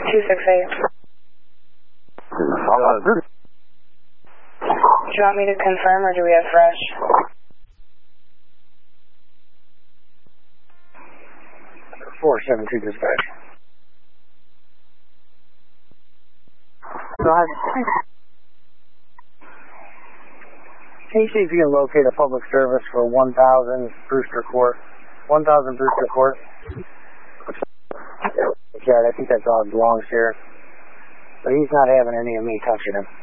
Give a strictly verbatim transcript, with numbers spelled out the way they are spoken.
two six eight. Uh, do you want me to confirm or do we have fresh? four seven two dispatch. Go ahead. Can you see if you can locate a public service for one thousand Brewster Court? one thousand Brewster Court. Yeah, I think that dog belongs here. But he's not having any of me touching him.